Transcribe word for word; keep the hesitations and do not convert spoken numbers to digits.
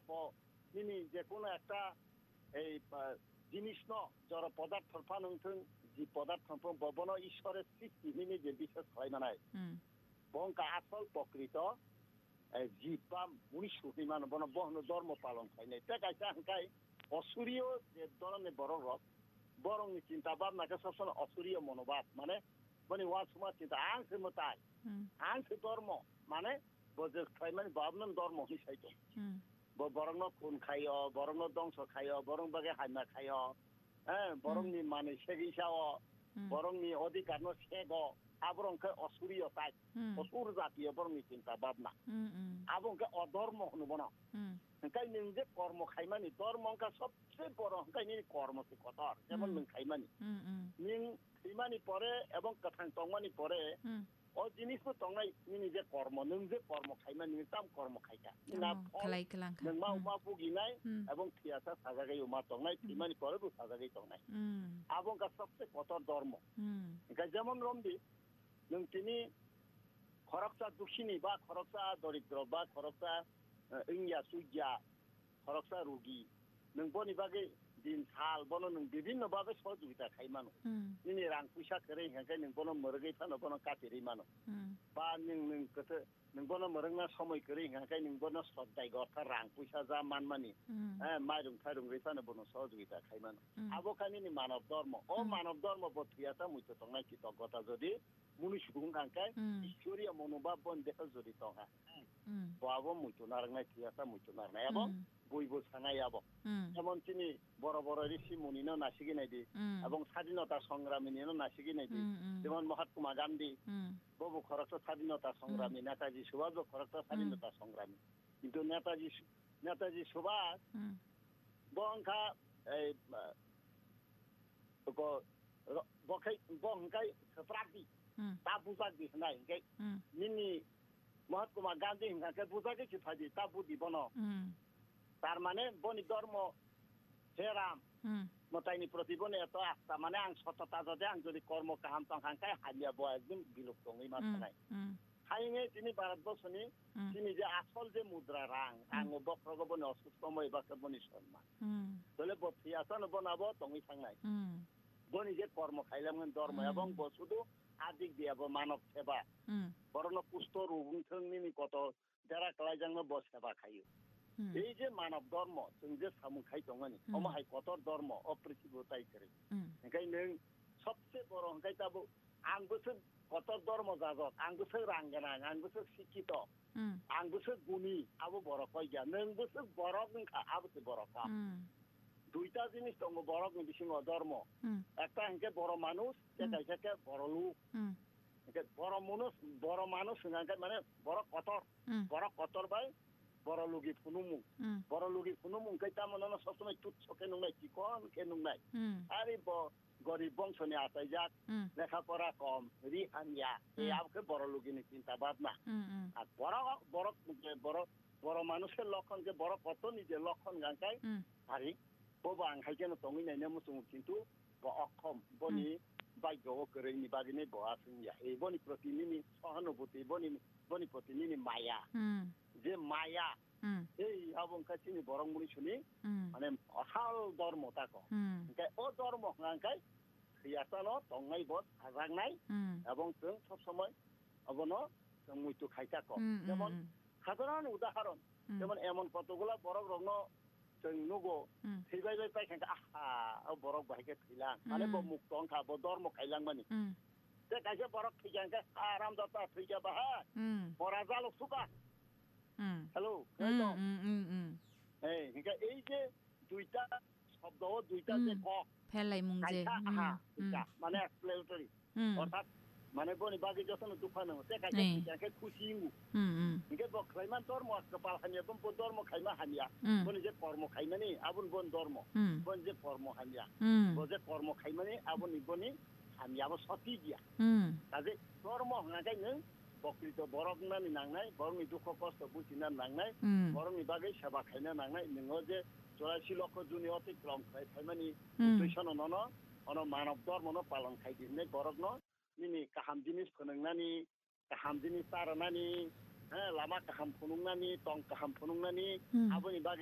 তাপ নিনি যে কোনো একটা এই জিনিস ন জড় পদার্থ ফানংথং যে পদার্থ ববন ঈশ্বরের সৃষ্টি নিনি যে বিশেষ হয় মানে বংকা আসল প্রকৃত জীব বা মনুষ্য বিমান বন বহন ধর্ম পালন হয় নাই তে গাইছে হাঙ্কাই অসুরীয় যে ধরনের বড় রক বরং চিন্তা ভাবনাকে সবসময় অসুরীয় মনোভাব মানে মানে ওয়া সময় চিন্তা আংসে মতাই আংসে ধর্ম মানে বজে খাই মানে বাবনন ধর্ম হিসাইতো বরং খুন খাইও বরং ধ্বংস খাইও বরং বাগে হাইমা খাইও হ্যাঁ বরংনি মানে সেগিসাও বরংনি অধিকার ন সেগ আবরংকে অসুরীয় তাই অসুর জাতীয় বরংনি চিন্তা ভাবনা আবংকে অধর্ম হনব না ওंखाय नों जे कर्म खायमानि धर्मंका सबसे बड़ ओंखाय नि कर्म से कतर जेमन नों खायमानि नों खैमानि परे एवं कथां तंमानि परे ओ जिनिसबो तंनाय नि जे कर्म नों जे कर्म खायमानि ताम कर्म खायका ना खलाय खलां नों मा मा बुगिनाय एवं थियासा साजागै मा तंनाय खैमानि परे बु साजागै तंनाय आबंका सबसे कतर धर्म ओंखाय जेमन रमदि नों तिनि खरकसा दुखिनि बा खरकसा दरिद्र बा खरकसा इंया सुइया खरकसा रोगी नों बनि बागै दिन साल बनो नों विभिन्न बागै सहयोगिता खायमानो निनि रां पैसा करे हेंखाय नों बनो मरगै फानो बनो कातिरै मानो बा नों नों कथे नों बनो मरंना समय करे हेंखाय नों बनो सदाय गथा रां पैसा जा मानमानि ए माइरं थाइरं रै फानो बनो सहयोगिता खायमानो आबोखानि नि मानव धर्म ओ मानव धर्म बथियाता मुइतो तंनाय कितगता जदि मुनि सुबुं खांखाय ईश्वरीय मनोभाब बन देखा जदि तंहा बाबो मुइतो नारंनाय थियाता मुइतो नारनाय आबो बयबो सानाय आबो जेमन तिनि बड़ बड़ ऋषि मुनिनो नासिगिनाय दि एवं स्वाधीनता संग्रामीनिनो नासिगिनाय दि जेमन महात्मा गांधी बबो खरकता स्वाधीनता संग्रामी नेताजी सुभाष खरकता स्वाधीनता संग्रामी किन्तु नेताजी नेताजी सुभाष बंखा ए को बखै बंखाय सप्रादि ता बुजागि होनाय ओंखाय निनि महात्मा गांधी हिंगाके बुजागि सिफादि ता बुदि बनो तार माने बनि धर्म हे राम मताइनि प्रति बने एत आस्था माने आं सतता जदे आं जदि कर्म काहाम तंखांखाय हालिया बो एकदम बिलुप्त दङै मा थानाय हायने तिनि भारतबर्षनि तिनि जे आसल जे मुद्रा रां आं बक्रग बने असुस्तमय बाके बनि सन्मान तले बथियासन बनाबो तङै थांनाय बनि जे कर्म खायलामोन धर्म एवं बसुदु आदिक दियाबो मानव सेवा बरन कुष्ठ रोगुंथोंनि कत देरा कलायजांनो बस सेवा खायो এই যে মানব ধর্ম जों जे सामुखाय दङनि अमाहाय कतर धर्म अप्रिथिबोताय करे ओंखाय नों सबसे बर' ओंखाय ताबो आंबोसो कतर धर्म जाजक आंबोसो रां गोनां आंबोसो शिक्षित आंबोसो गुनि आबो बर' कयगा नोंबोसो बर' नोंखा आबोसो बर'खा दुइटा जिनिस दङ बर'नि बिसिङाव धर्म একটা হেंके बर' मानुस एकाइसाके बर' लोक ओंखाय बर' मानुस बर' मानुस होननानै माने बर' कतर बर' कतर बाय बड़ लोगी फुनुमु बड़ लोगी फुनुमु कैता मनन सब समय तुच्छ के नुंनाय चिकन के नुंनाय आरे ब गरीब वंशनि आतायजाक लेखा पढ़ा कम रि हानिया ए आपके बड़ लोगी नि चिंता भावना आ बड़ बड़ बड़ बड़ मानुषके लक्षण के बड़ कत निजे लक्षण गांकाय हारि बबा आंखायकेनो तंगिनायनो मुसुमु किन्तु ब अक्षम बनि बायगो करैनि बागिने बआसुनिया ए बनि प्रतिनिनि सहानुभूति बनि बनि प्रतिनिनि माया जे माया এই আবংকাচিনি বরংমুনি শুনি মানে অসাল ধর্ম তাকো ओंखाय अ धर्म हांखाय थैयासानो तंनाय बद आजांनाय এবং जों सब समय अबनो जों मुइतु खायताको जेमन साधारण उदाहरण जेमन एमन कतगुला बरफ रंग जों नुगो थैबाय बाय पायखांका आहा अ बरफ बायके थैला माने ब मुक्त अंखा ब धर्म खायलां माने ते कायसे बरफ थैजांका आराम जाता थैजा बाहा बरा जालो सुका हेलो हेलो ए हिंगा এই যে দুইটা শব্দ দুইটা যে ক ফেলাই মুংজে মানে এক্সপ্লেনেটরি অর্থাৎ মানে বনি বাকি যখন দুখানো তে কাকে কাকে খুশি মু হিंगा বক্রাইমান ধর্ম কপাল হানিয়া বম ধর্ম খাইমা হানিয়া বনি যে কর্ম খাইমানি আবুন বন ধর্ম বন যে কর্ম হানিয়া বজে কর্ম খাইমানি আবুন বনি হানিয়াবো সতি দিয়া কাজে ধর্ম হানাকাই নों प्रकृत बरफनानि नांनाय बरंनि दुख कष्ट बुझिना नांनाय बरंनि बागै सेवा खायना नांनाय नोङो जे चौरासी लक्ष जुनि अतिक्रम खायमानि उद्देश्य नन अन मानव धर्म न पालन खायदिने बरफनो निनि काहाम जिनिस फोनोंनानि काहाम जिनिस तारनानि लामा काहाम फुनुंनानि टं काहाम फुनुंनानि आबोनि बागै